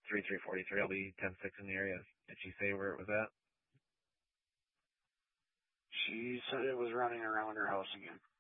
3343. I'll be 10-6 in the area. Did she say where it was at? She said it was running around her house again.